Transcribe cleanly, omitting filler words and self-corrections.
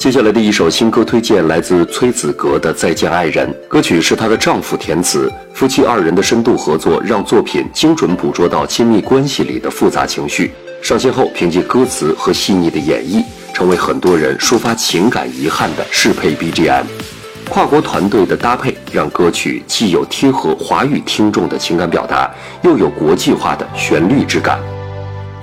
接下来的一首新歌推荐来自崔子格的《再见爱人》，歌曲是她的丈夫填词，夫妻二人的深度合作让作品精准捕捉到亲密关系里的复杂情绪。上线后，凭借歌词和细腻的演绎，成为很多人抒发情感遗憾的适配 BGM。跨国团队的搭配让歌曲既有贴合华语听众的情感表达，又有国际化的旋律质感。